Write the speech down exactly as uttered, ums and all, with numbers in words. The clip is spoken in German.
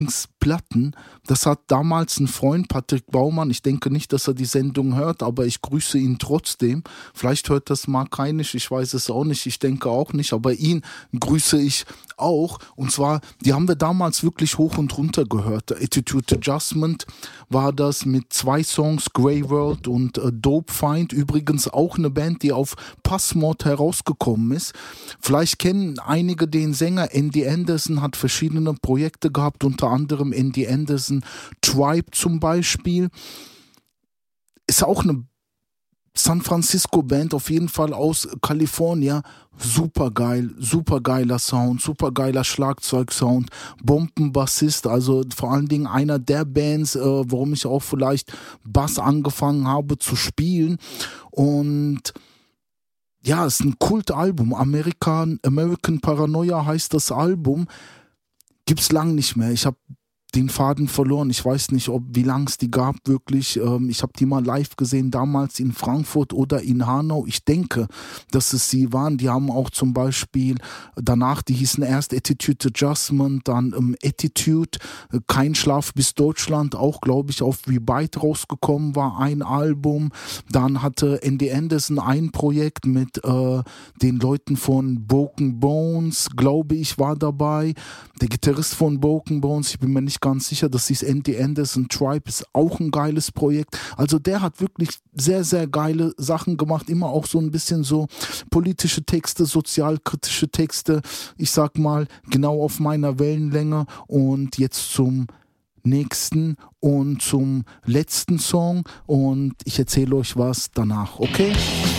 Platten, das hat damals ein Freund, Patrick Baumann, ich denke nicht, dass er die Sendung hört, aber ich grüße ihn trotzdem. Vielleicht hört das Mark Heinisch, ich weiß es auch nicht, ich denke auch nicht, aber ihn grüße ich auch. Und zwar, die haben wir damals wirklich hoch und runter gehört. Attitude Adjustment war das mit zwei Songs, Grey World und äh, Dope Find, übrigens auch eine Band, die auf Passmod herausgekommen ist. Vielleicht kennen einige den Sänger, Andy Anderson hat verschiedene Projekte gehabt, unter anderem Andy Anderson Tribe zum Beispiel. Ist auch eine San Francisco Band, auf jeden Fall aus Kalifornien. Super geil, super geiler Sound, super geiler Schlagzeugsound, Bombenbassist, also vor allen Dingen einer der Bands, äh, warum ich auch vielleicht Bass angefangen habe zu spielen. Und ja, es ist ein Kultalbum. American, American Paranoia heißt das Album. Gibt's lang nicht mehr. Ich habe den Faden verloren. Ich weiß nicht, ob wie lang es die gab wirklich. Ähm, ich habe die mal live gesehen, damals in Frankfurt oder in Hanau. Ich denke, dass es sie waren. Die haben auch zum Beispiel danach, die hießen erst Attitude Adjustment, dann ähm, Attitude, äh, Kein Schlaf bis Deutschland, auch glaube ich auf Rebyte rausgekommen war, ein Album. Dann hatte Andy Anderson ein Projekt mit äh, den Leuten von Broken Bones, glaube ich, war dabei. Der Gitarrist von Broken Bones, ich bin mir nicht ganz sicher, das ist Andy Anderson Tribe, ist auch ein geiles Projekt. Also der hat wirklich sehr, sehr geile Sachen gemacht, immer auch so ein bisschen so politische Texte, sozialkritische Texte, ich sag mal, genau auf meiner Wellenlänge. Und jetzt zum nächsten und zum letzten Song und ich erzähle euch was danach, okay?